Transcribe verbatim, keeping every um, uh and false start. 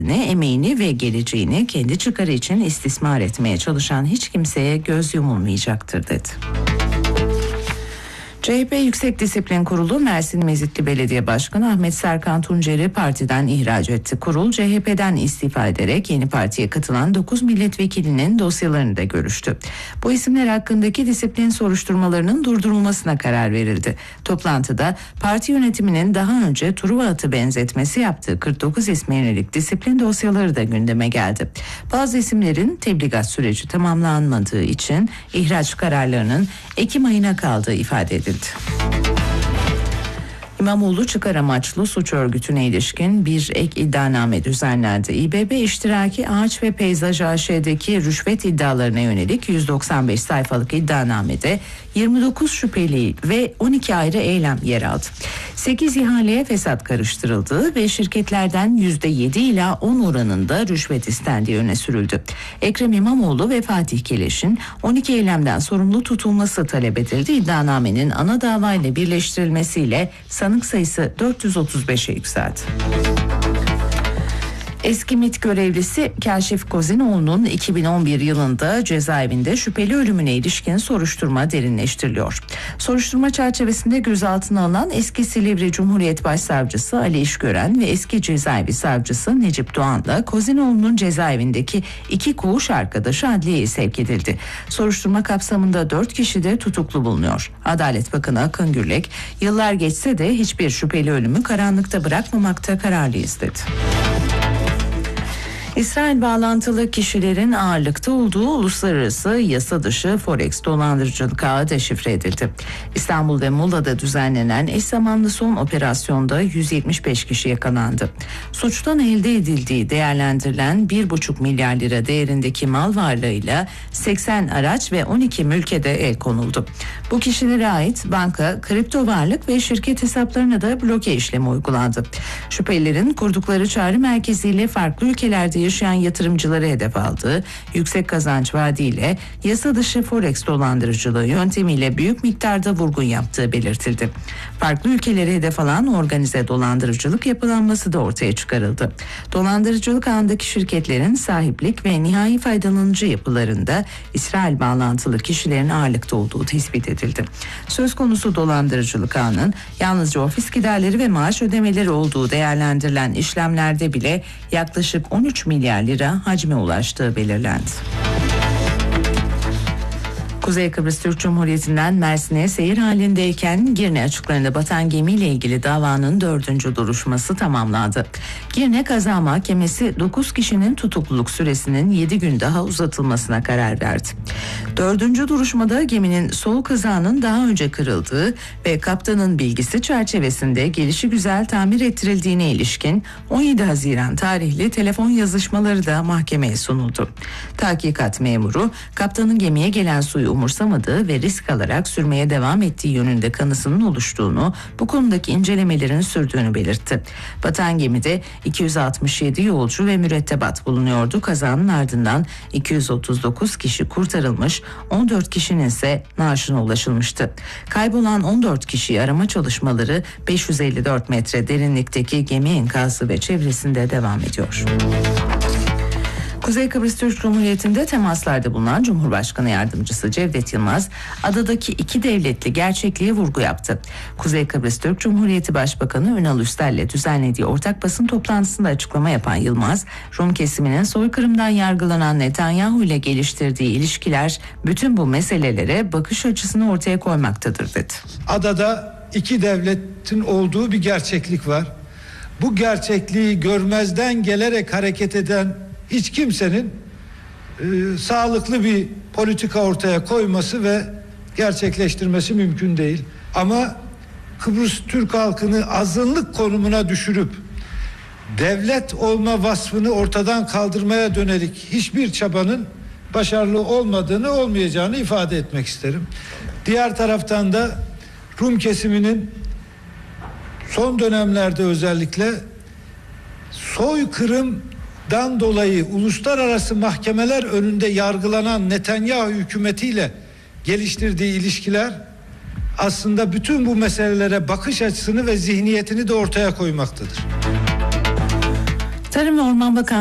ne emeğini ve geleceğini kendi çıkarı için istismar etmeye çalışan hiç kimseye göz yumulmayacaktır dedi. C H P Yüksek Disiplin Kurulu Mersin Mezitli Belediye Başkanı Ahmet Serkan Tuncer'i partiden ihraç etti. Kurul C H P'den istifa ederek yeni partiye katılan dokuz milletvekilinin dosyalarını da görüştü. Bu isimler hakkındaki disiplin soruşturmalarının durdurulmasına karar verildi. Toplantıda parti yönetiminin daha önce Truva atı benzetmesi yaptığı kırk dokuz isme yönelik disiplin dosyaları da gündeme geldi. Bazı isimlerin tebligat süreci tamamlanmadığı için ihraç kararlarının Ekim ayına kaldığı ifade edildi. İmamoğlu çıkar amaçlı suç örgütüne ilişkin bir ek iddianame düzenlendi. İBB İştiraki Ağaç ve Peyzaj A Ş'deki rüşvet iddialarına yönelik yüz doksan beş sayfalık iddianamede yirmi dokuz şüpheli ve on iki ayrı eylem yer aldı. sekiz ihaleye fesat karıştırıldığı ve şirketlerden yüzde yedi ila on oranında rüşvet istendiği öne sürüldü. Ekrem İmamoğlu ve Fatih Keleş'in on iki eylemden sorumlu tutulması talep edildi. İddianamenin ana davayla birleştirilmesiyle sanık sayısı dört yüz otuz beşe yükseldi. Eski MİT görevlisi Kaşif Kozinoğlu'nun iki bin on bir yılında cezaevinde şüpheli ölümüne ilişkin soruşturma derinleştiriliyor. Soruşturma çerçevesinde gözaltına alınan eski Silivri Cumhuriyet Başsavcısı Ali İşgören ve eski cezaevi savcısı Necip Doğan'la Kozinoğlu'nun cezaevindeki iki koğuş arkadaşı adliyeye sevk edildi. Soruşturma kapsamında dört kişi de tutuklu bulunuyor. Adalet Bakanı Akın Gürlek, yıllar geçse de hiçbir şüpheli ölümü karanlıkta bırakmamakta kararlıyız dedi. İsrail bağlantılı kişilerin ağırlıkta olduğu uluslararası yasa dışı Forex dolandırıcılık ağı deşifre edildi. İstanbul ve Muğla'da düzenlenen eş zamanlı son operasyonda yüz yetmiş beş kişi yakalandı. Suçtan elde edildiği değerlendirilen bir buçuk milyar lira değerindeki mal varlığıyla seksen araç ve on iki mülke de el konuldu. Bu kişilere ait banka, kripto varlık ve şirket hesaplarına da bloke işlemi uygulandı. Şüphelilerin kurdukları çağrı merkeziyle farklı ülkelerde yaşayan yatırımcıları hedef aldığı, yüksek kazanç vaadiyle yasa dışı Forex dolandırıcılığı yöntemiyle büyük miktarda vurgun yaptığı belirtildi. Farklı ülkeleri hedef alan organize dolandırıcılık yapılanması da ortaya çıkarıldı. Dolandırıcılık ağındaki şirketlerin sahiplik ve nihai faydalanıcı yapılarında İsrail bağlantılı kişilerin ağırlıkta olduğu tespit edildi. Söz konusu dolandırıcılık ağının yalnızca ofis giderleri ve maaş ödemeleri olduğu değerlendirilen işlemlerde bile yaklaşık on üç milyar lira hacme ulaştığı belirlendi. Kuzey Kıbrıs Türk Cumhuriyeti'nden Mersin'e seyir halindeyken Girne açıklarında batan gemiyle ilgili davanın dördüncü duruşması tamamlandı. Girne Kaza Mahkemesi dokuz kişinin tutukluluk süresinin yedi gün daha uzatılmasına karar verdi. Dördüncü duruşmada geminin sol kazağının daha önce kırıldığı ve kaptanın bilgisi çerçevesinde gelişigüzel tamir ettirildiğine ilişkin on yedi Haziran tarihli telefon yazışmaları da mahkemeye sunuldu. Tahkikat memuru kaptanın gemiye gelen suyu umursamadığı ve risk alarak sürmeye devam ettiği yönünde kanısının oluştuğunu, bu konudaki incelemelerin sürdüğünü belirtti. Batan gemide iki yüz altmış yedi yolcu ve mürettebat bulunuyordu. Kazanın ardından iki yüz otuz dokuz kişi kurtarılmış, on dört kişinin ise naaşına ulaşılmıştı. Kaybolan on dört kişiyi arama çalışmaları beş yüz elli dört metre derinlikteki gemi enkazı ve çevresinde devam ediyor. Kuzey Kıbrıs Türk Cumhuriyeti'nde temaslarda bulunan Cumhurbaşkanı Yardımcısı Cevdet Yılmaz, adadaki iki devletli gerçekliğe vurgu yaptı. Kuzey Kıbrıs Türk Cumhuriyeti Başbakanı Ünal Üstel'le düzenlediği ortak basın toplantısında açıklama yapan Yılmaz, Rum kesiminin soykırımdan yargılanan Netanyahu ile geliştirdiği ilişkiler bütün bu meselelere bakış açısını ortaya koymaktadır dedi. Adada iki devletin olduğu bir gerçeklik var. Bu gerçekliği görmezden gelerek hareket eden hiç kimsenin e, sağlıklı bir politika ortaya koyması ve gerçekleştirmesi mümkün değil. Ama Kıbrıs Türk halkını azınlık konumuna düşürüp devlet olma vasfını ortadan kaldırmaya dönelik hiçbir çabanın başarılı olmadığını, olmayacağını ifade etmek isterim. Diğer taraftan da Rum kesiminin son dönemlerde özellikle soykırım dan dolayı uluslararası mahkemeler önünde yargılanan Netanyahu hükümetiyle geliştirdiği ilişkiler aslında bütün bu meselelere bakış açısını ve zihniyetini de ortaya koymaktadır. Tarım ve Orman Bakanlığı